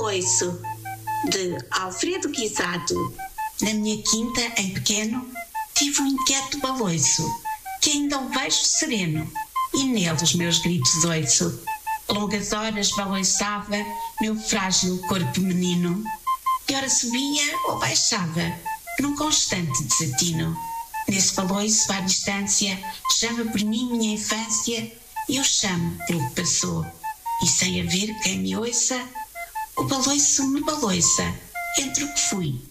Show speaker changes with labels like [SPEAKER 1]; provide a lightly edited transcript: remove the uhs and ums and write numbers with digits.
[SPEAKER 1] baloiço, de Alfredo Guisado.
[SPEAKER 2] Na minha quinta, em pequeno, tive um inquieto baloiço, que ainda o vejo sereno, e nele os meus gritos ouço. Longas horas baloiçava meu frágil corpo menino, e ora subia ou baixava, num constante desatino. Nesse baloiço à distância, chama por mim minha infância, e eu chamo pelo que passou. E sem haver quem me ouça, o baloiço me baloiça entre o que fui